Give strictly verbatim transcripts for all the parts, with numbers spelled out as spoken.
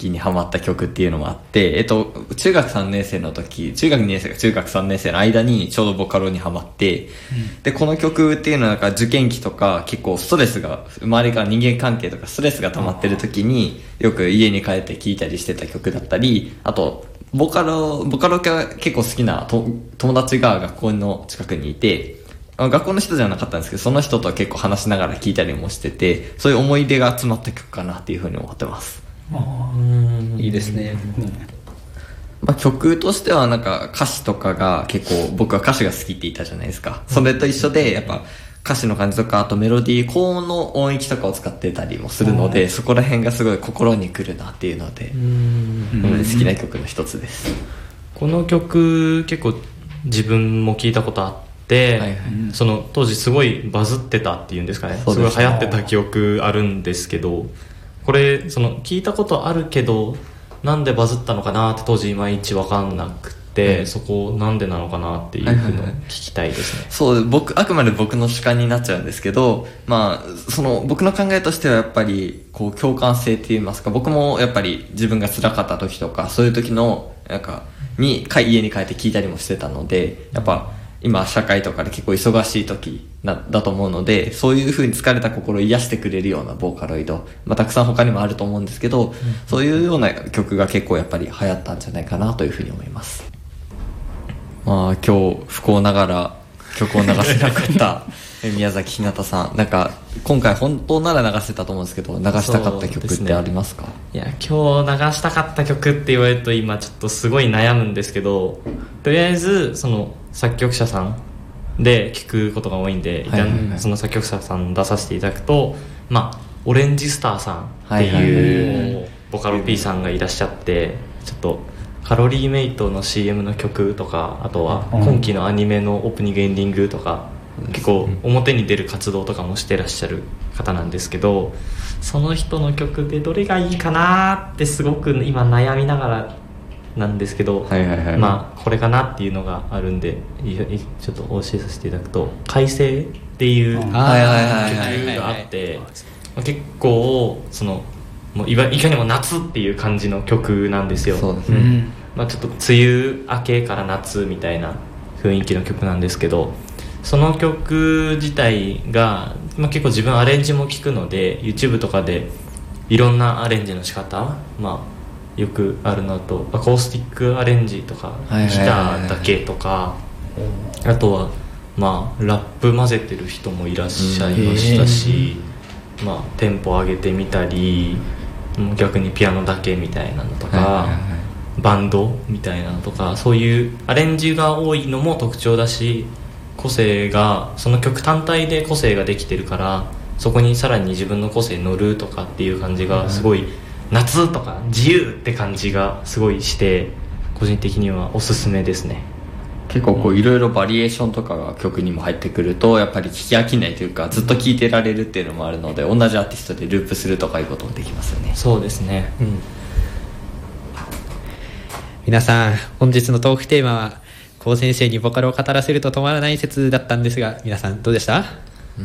時にハマった曲っていうのもあって、えっと、中学さんねん生の時、中学にねん生か中学さんねん生の間にちょうどボカロにハマって、うん、で、この曲っていうのはなんか受験期とか結構ストレスが、周りから人間関係とかストレスが溜まってる時によく家に帰って聴いたりしてた曲だったり、あと、ボカロ、ボカロが結構好きなと友達が学校の近くにいて、学校の人じゃなかったんですけど、その人と結構話しながら聴いたりもしてて、そういう思い出が詰まった曲かなっていうふうに思ってます。 あー、いいですね。 まあ、曲としてはなんか歌詞とかが結構僕は歌詞が好きって言ったじゃないですか。それと一緒でやっぱ歌詞の感じとか、あとメロディー、高音の音域とかを使ってたりもするので、そこら辺がすごい心に来るなっていうので、うん好きな曲の一つです。 この曲結構自分も聞いたことあって、はいはい、その当時すごいバズってたっていうんですかね、すごい流行ってた記憶あるんですけど、これその聞いたことあるけどなんでバズったのかなって当時いまいち分かんなくて、うん、そこなんでなのかなっていうのを聞きたいですね。 そう、僕あくまで僕の主観になっちゃうんですけど、まあその僕の考えとしてはやっぱりこう共感性って言いますか、僕もやっぱり自分が辛かった時とかそういう時のなんかに家に帰って聞いたりもしてたので、やっぱ今社会とかで結構忙しい時なだと思うので、そういう風に疲れた心を癒してくれるようなボーカロイド、まあ、たくさん他にもあると思うんですけど、うん、そういうような曲が結構やっぱり流行ったんじゃないかなという風に思います。まあ今日不幸ながら曲を流せなかった宮崎ひなたさん、なんか今回本当なら流せたと思うんですけど、流したかった曲ってありますか？ いや、今日流したかった曲って言われると今ちょっとすごい悩むんですけど、とりあえずその作曲者さんで聞くことが多いんで、はいはいはい、その作曲者さん出させていただくと、まあオレンジスターさんっていうボカロ P さんがいらっしゃって、ちょっとカロリーメイトの シーエム の曲とか、あとは今期のアニメのオープニングエンディングとか、結構表に出る活動とかもしてらっしゃる方なんですけど、その人の曲でどれがいいかなってすごく今悩みながらなんですけど、はいはいはい、まあこれかなっていうのがあるんでちょっとお教えさせていただくと、快晴っていう曲があって、結構そのもういかにも夏っていう感じの曲なんですよ。そうですね、うんまあ、ちょっと梅雨明けから夏みたいな雰囲気の曲なんですけど、その曲自体が、まあ、結構自分アレンジも聞くので YouTube とかでいろんなアレンジの仕方、まあ、よくあるのとアコースティックアレンジとかギターだけとか、あとは、まあ、ラップ混ぜてる人もいらっしゃいましたし、まあ、テンポ上げてみたり逆にピアノだけみたいなのとか、はいはいはい、バンドみたいなのとか、そういうアレンジが多いのも特徴だし、個性がその曲単体で個性ができてるから、そこにさらに自分の個性乗るとかっていう感じがすごい、夏とか自由って感じがすごいして、個人的にはおすすめですね。 結構こういろいろバリエーションとかが曲にも入ってくると、やっぱり聴き飽きないというかずっと聴いてられるっていうのもあるので、同じアーティストでループするとかいうこともできますよね。 そうですね、うん、 皆さん本日のトークテーマはコウ先生にボカロを語らせると止まらない説だったんですが、皆さんどうでした？ うー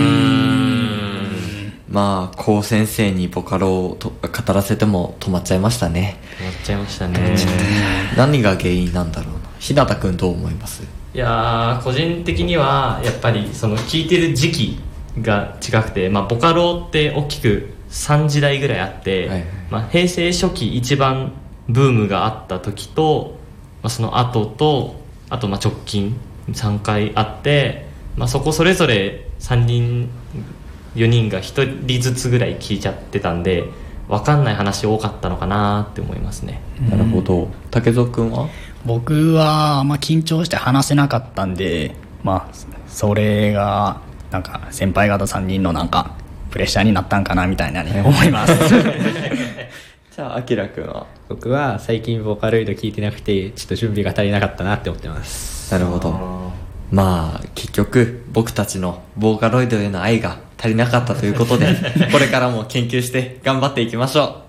んまあコウ先生にボカロをと語らせても止まっちゃいましたね。 止まっちゃいましたね。 何が原因なんだろうな。日向くんどう思います？ いや個人的にはやっぱりその聴いてる時期が違くて、まあ、ボカロって大きくさんじだいぐらいあって、はいはいまあ、平成初期一番ブームがあった時と、まあ、その後とあとまあ直近さんかいあって、まあ、そこそれぞれさんにんよにんがひとりずつぐらい聴いちゃってたんで、分かんない話多かったのかなって思いますね。 なるほど。竹蔵くんは？ 僕はあんま緊張して話せなかったんで、まあそれがなんか先輩方さんにんのなんかプレッシャーになったんかなみたいなに思いますじゃああきらくんは？ 僕は最近ボーカロイド聞いてなくてちょっと準備が足りなかったなって思ってます。 なるほど。まあ結局僕たちのボーカロイドへの愛が足りなかったということでこれからも研究して頑張っていきましょう。